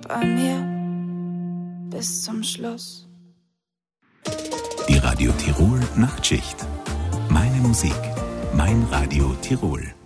bei mir bis zum Schluss. Die Radio Tirol Nachtschicht. Meine Musik, mein Radio Tirol.